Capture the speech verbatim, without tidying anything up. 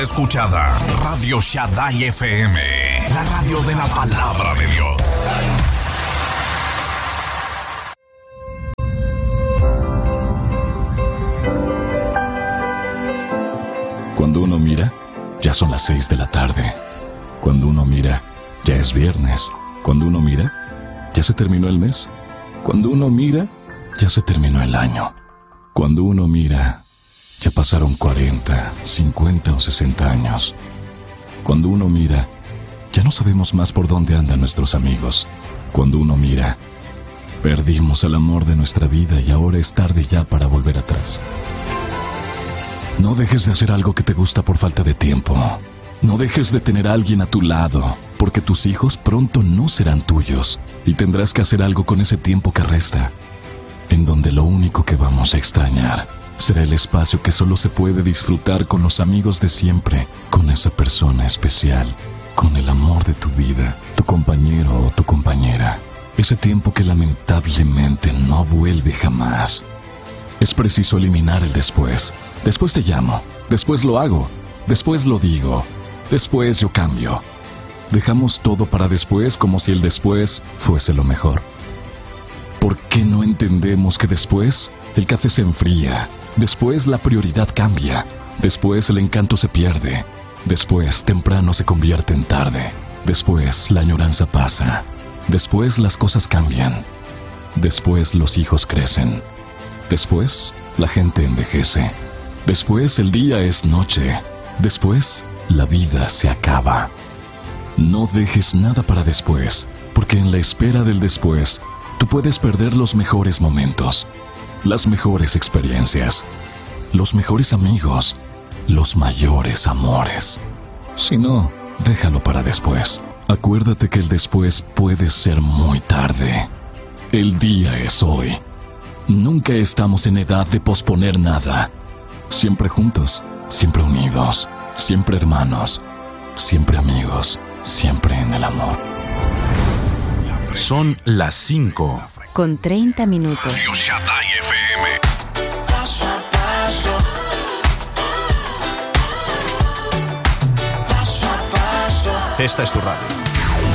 Escuchada Radio Shaddai F M, la radio de la palabra de Dios. Cuando uno mira, ya son las seis de la tarde. Cuando uno mira, ya es viernes. Cuando uno mira, ya se terminó el mes. Cuando uno mira, ya se terminó el año. Cuando uno mira, ya pasaron cuarenta, cincuenta o sesenta años. Cuando uno mira, ya no sabemos más por dónde andan nuestros amigos. Cuando uno mira, perdimos el amor de nuestra vida y ahora es tarde ya para volver atrás. No dejes de hacer algo que te gusta por falta de tiempo. No dejes de tener a alguien a tu lado, porque tus hijos pronto no serán tuyos y tendrás que hacer algo con ese tiempo que resta, en donde lo único que vamos a extrañar será el espacio que solo se puede disfrutar con los amigos de siempre, con esa persona especial, con el amor de tu vida, tu compañero o tu compañera. Ese tiempo que lamentablemente no vuelve jamás. Es preciso eliminar el después. Después te llamo, después lo hago, después lo digo, después yo cambio. Dejamos todo para después como si el después fuese lo mejor. ¿Por qué no entendemos que después el café se enfría? Después la prioridad cambia. Después el encanto se pierde. Después temprano se convierte en tarde. Después la añoranza pasa. Después las cosas cambian. Después los hijos crecen. Después la gente envejece. Después el día es noche. Después la vida se acaba. No dejes nada para después, porque en la espera del después tú puedes perder los mejores momentos, las mejores experiencias, los mejores amigos, los mayores amores. Si no, déjalo para después. Acuérdate que el después puede ser muy tarde. El día es hoy. Nunca estamos en edad de posponer nada. Siempre juntos, siempre unidos, siempre hermanos, siempre amigos, siempre en el amor. Son las cinco con treinta minutos. Radio Shaddai F M. Paso a paso. Paso a paso. Esta es tu radio.